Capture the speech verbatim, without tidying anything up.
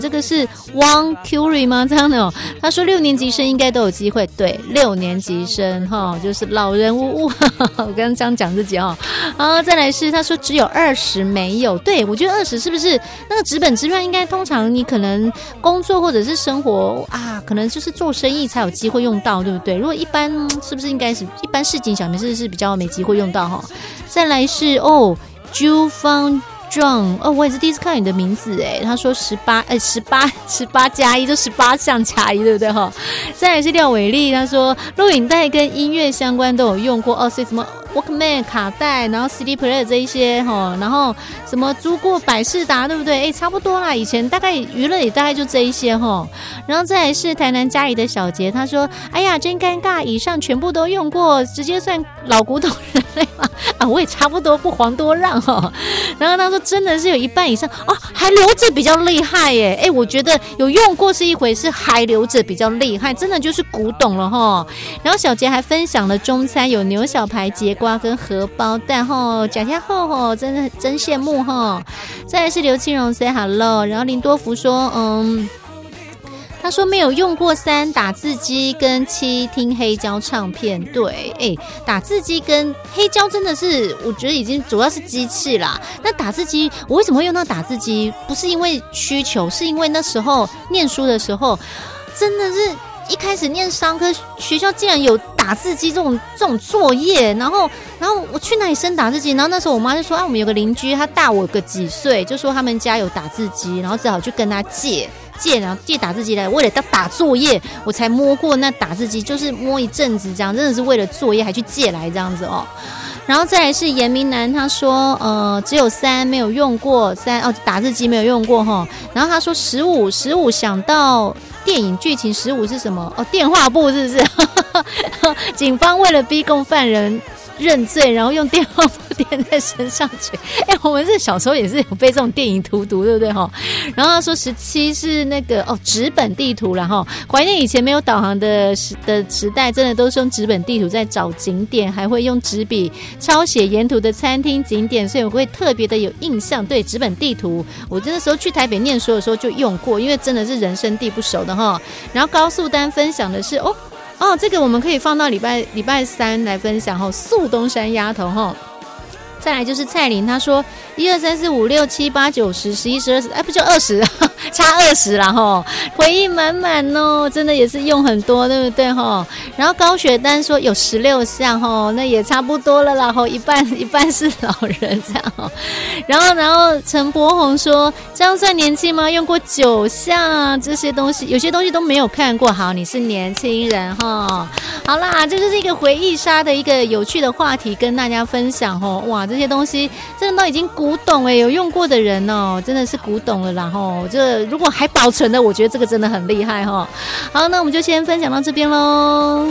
这个是 Wang Curie 吗？这样的哦。他说六年级生应该都有机会，对，六年级生哈、哦，就是老人无误。我刚刚这样讲自己哦。好，再来是他说只有二十没有，对我觉得二十是不是那个纸本支票？应该通常你可能工作或者是生活啊，可能就是做生意才有机会用到，对不对？如果一般是不是应该是一般市井小民是是比较没机会用到哈、哦？再来是哦 ，Ju Fang John， 哦，我也是第一次看你的名字哎，他说十八，哎，十八，十八加一就十八项加一，对不对哈？再来是廖伟丽，他说录影带跟音乐相关都有用过哦，所以什么 Walkman 卡带，然后 C D player 这一些哈，然后什么租过百事达，对不对？哎，差不多啦，以前大概娱乐也大概就这一些哈。然后再来是台南家里的小杰，他说哎呀真尴尬，以上全部都用过，直接算老古董人类嘛。啊，我也差不多，不遑多让哈。然后他说真的是有一半以上哦，还留着比较厉害耶！哎，我觉得有用过是一回事，还留着比较厉害，真的就是古董了哈。然后小杰还分享了中餐有牛小排、节瓜跟荷包蛋哈，讲下后哈，真的真羡慕哈。再来是刘青荣 say hello， 然后林多福说嗯。他说没有用过三打字机跟七听黑胶唱片，对，哎，打字机跟黑胶真的是我觉得已经主要是机器啦。那打字机我为什么会用到打字机？不是因为需求，是因为那时候念书的时候，真的是一开始念商科，学校竟然有打字机这种这种作业，然后然后我去哪里生打字机？然后那时候我妈就说啊，我们有个邻居，他大我个几岁，就说他们家有打字机，然后只好去跟他借。借然后借打字机来，为了打打作业，我才摸过那打字机，就是摸一阵子这样，真的是为了作业还去借来这样子哦。然后再来是严明南，他说呃只有三没有用过，三哦打字机没有用过哈。然后他说十五十五想到电影剧情十五是什么？哦电话簿是不是？警方为了逼供犯人认罪，然后用电话簿垫在身上去。哎，我们这小时候也是有被这种电影荼毒，对不对哈？然后他说十七是那个哦纸本地图啦哈，怀念以前没有导航的时的时代，真的都是用纸本地图在找景点，还会用纸笔抄写沿途的餐厅景点，所以我会特别的有印象。对纸本地图，我那时候去台北念书的时候就用过，因为真的是人生地不熟的哈。然后高素丹分享的是哦。哦，这个我们可以放到礼拜礼拜三来分享哈，素东山丫头哈。再来就是蔡琳，她说一二三四五六七八九十十一十二十，哎，不就二十，差二十啦哈，回忆满满哦，真的也是用很多，对不对哈？然后高雪丹说有十六项哈，那也差不多了啦哈，一半一半是老人这样哈。然后然后陈柏宏说这样算年轻吗？用过九项这些东西，有些东西都没有看过。好，你是年轻人哈。好啦，这就是一个回忆杀的一个有趣的话题，跟大家分享哦。哇，这些东西真的都已经古董哎，有用过的人哦，真的是古董了啦吼。这如果还保存的，我觉得这个真的很厉害哈。好，那我们就先分享到这边喽。